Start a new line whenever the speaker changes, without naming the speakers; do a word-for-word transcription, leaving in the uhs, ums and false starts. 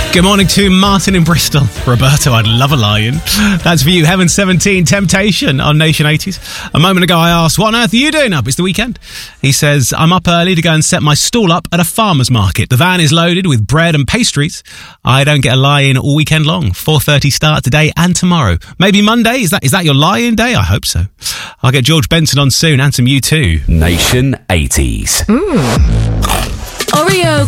Good morning to Martin in Bristol. Roberto, I'd love a lion. That's for you. Heaven seventeen, Temptation on Nation eighties. A moment ago I asked, what on earth are you doing up? It's the weekend. He says, I'm up early to go and set my stall up at a farmer's market. The van is loaded with bread and pastries. I don't get a lie-in all weekend long. four thirty start today and tomorrow. Maybe Monday? Is that is that your lie-in day? I hope so. I'll get George Benson on soon and some U two.
Nation eighties.
Mm. Oreo